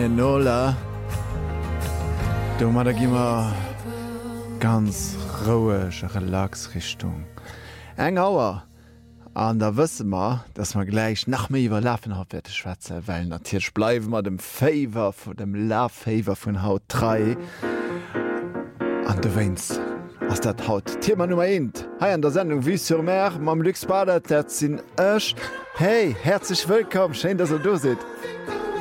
Nola. Du ma da gimmer ganz rouege Relaxrichtung. Eng Auer an der wësse mar, dats ma gleich nach méi iwwer Laffen hat wette Schwäze, well natiersch bleiwen mat dem Faver vu dem Lafhaver vun Haut 3 an de Wins. Ass dat haut Thema Nummer 1. Hei an der Sendung wie sur Mer mam Lux Bader dat sinn ëch. Hey, herzlich willkommen, schön, dass ihr da seid.